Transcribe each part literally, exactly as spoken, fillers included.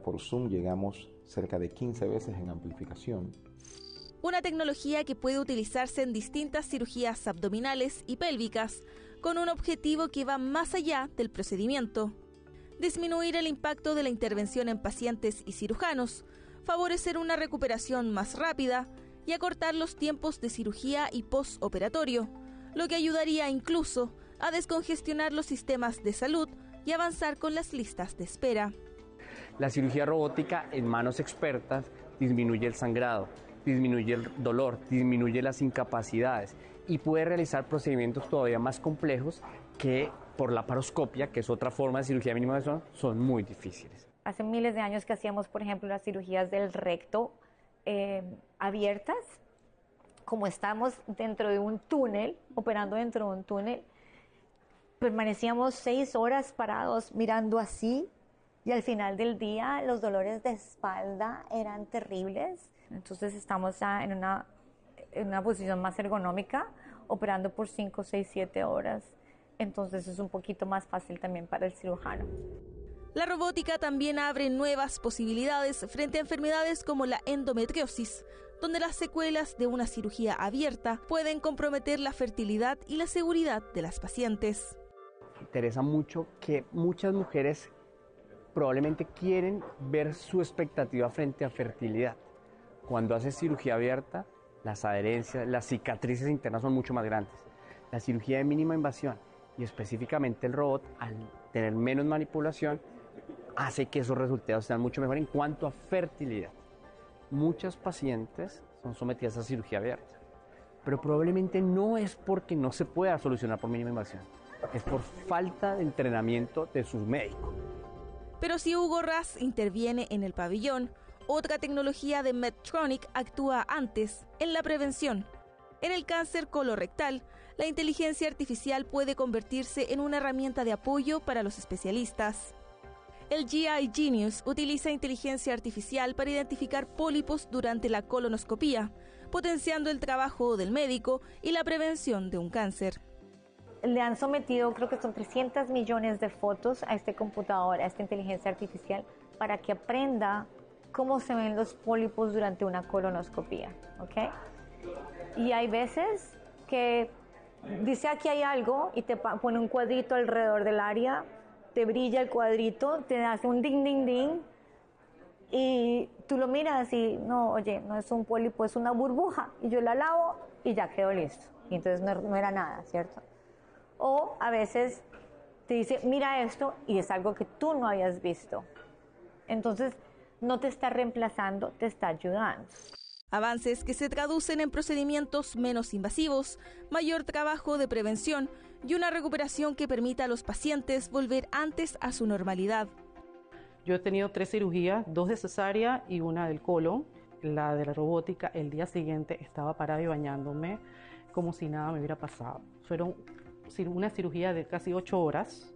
por Zoom llegamos cerca de quince veces en amplificación. Una tecnología que puede utilizarse en distintas cirugías abdominales y pélvicas, con un objetivo que va más allá del procedimiento: disminuir el impacto de la intervención en pacientes y cirujanos, favorecer una recuperación más rápida y acortar los tiempos de cirugía y postoperatorio, lo que ayudaría incluso a descongestionar los sistemas de salud y avanzar con las listas de espera. La cirugía robótica en manos expertas disminuye el sangrado, disminuye el dolor, disminuye las incapacidades y puede realizar procedimientos todavía más complejos que por la laparoscopia, que es otra forma de cirugía mínima invasión, son muy difíciles. Hace miles de años que hacíamos, por ejemplo, las cirugías del recto eh, abiertas, como estamos dentro de un túnel, operando dentro de un túnel, permanecíamos seis horas parados mirando así, y al final del día los dolores de espalda eran terribles. Entonces estamos ya en una, en una posición más ergonómica, operando por cinco, seis, siete horas. Entonces es un poquito más fácil también para el cirujano. La robótica también abre nuevas posibilidades frente a enfermedades como la endometriosis, donde las secuelas de una cirugía abierta pueden comprometer la fertilidad y la seguridad de las pacientes. Me interesa mucho que muchas mujeres probablemente quieren ver su expectativa frente a fertilidad. Cuando haces cirugía abierta, las adherencias, las cicatrices internas son mucho más grandes. La cirugía de mínima invasión y específicamente el robot, al tener menos manipulación, hace que esos resultados sean mucho mejor en cuanto a fertilidad. Muchas pacientes son sometidas a cirugía abierta, pero probablemente no es porque no se pueda solucionar por mínima invasión, es por falta de entrenamiento de sus médicos. Pero si Hugo Ras interviene en el pabellón, otra tecnología de Medtronic actúa antes, en la prevención. En el cáncer colorectal, la inteligencia artificial puede convertirse en una herramienta de apoyo para los especialistas. El G I Genius utiliza inteligencia artificial para identificar pólipos durante la colonoscopía, potenciando el trabajo del médico y la prevención de un cáncer. Le han sometido, creo que son trescientos millones de fotos a este computador, a esta inteligencia artificial, para que aprenda cómo se ven los pólipos durante una colonoscopía, ¿ok? Y hay veces que dice aquí hay algo y te pone un cuadrito alrededor del área, te brilla el cuadrito, te hace un ding, ding, ding, y tú lo miras y no, oye, no es un pólipo, es una burbuja, y yo la lavo y ya quedó listo. Y entonces no, no era nada, ¿cierto? O a veces te dice, mira esto, y es algo que tú no habías visto. Entonces, no te está reemplazando, te está ayudando. Avances que se traducen en procedimientos menos invasivos, mayor trabajo de prevención y una recuperación que permita a los pacientes volver antes a su normalidad. Yo he tenido tres cirugías, dos de cesárea y una del colon. La de la robótica, el día siguiente estaba parada y bañándome como si nada me hubiera pasado. Fueron una cirugía de casi ocho horas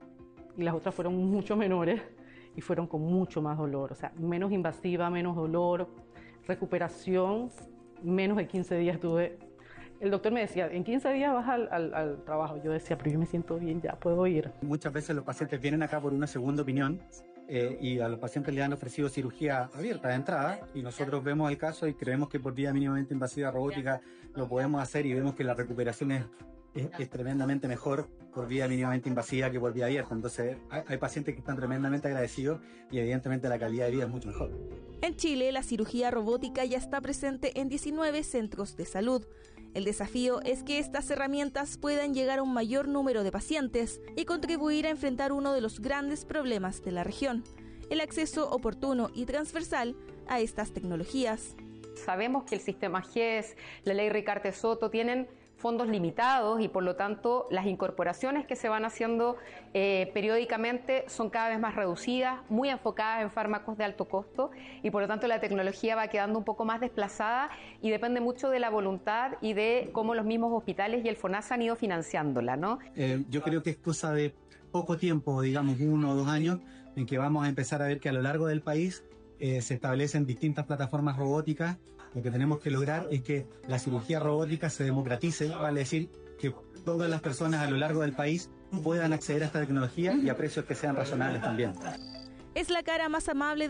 y las otras fueron mucho menores y fueron con mucho más dolor, o sea, menos invasiva, menos dolor, recuperación, menos de quince días tuve. El doctor me decía, en quince días vas al, al, al trabajo. Yo decía, pero yo me siento bien, ya puedo ir. Muchas veces los pacientes vienen acá por una segunda opinión eh, y a los pacientes les han ofrecido cirugía abierta de entrada y nosotros vemos el caso y creemos que por vía mínimamente invasiva robótica lo podemos hacer y vemos que la recuperación es Es, es tremendamente mejor por vía mínimamente invasiva que por vía abierta. Entonces hay, hay pacientes que están tremendamente agradecidos y evidentemente la calidad de vida es mucho mejor. En Chile, la cirugía robótica ya está presente en diecinueve centros de salud. El desafío es que estas herramientas puedan llegar a un mayor número de pacientes y contribuir a enfrentar uno de los grandes problemas de la región: el acceso oportuno y transversal a estas tecnologías. Sabemos que el sistema G E S, la ley Ricarte-Soto tienen fondos limitados y por lo tanto las incorporaciones que se van haciendo eh, periódicamente son cada vez más reducidas, muy enfocadas en fármacos de alto costo y por lo tanto la tecnología va quedando un poco más desplazada y depende mucho de la voluntad y de cómo los mismos hospitales y el FONASA han ido financiándola, ¿no? Eh, yo creo que es cosa de poco tiempo, digamos uno o dos años, en que vamos a empezar a ver que a lo largo del país eh, se establecen distintas plataformas robóticas. Lo que tenemos que lograr es que la cirugía robótica se democratice, vale decir que todas las personas a lo largo del país puedan acceder a esta tecnología y a precios que sean razonables también. Es la cara más amable de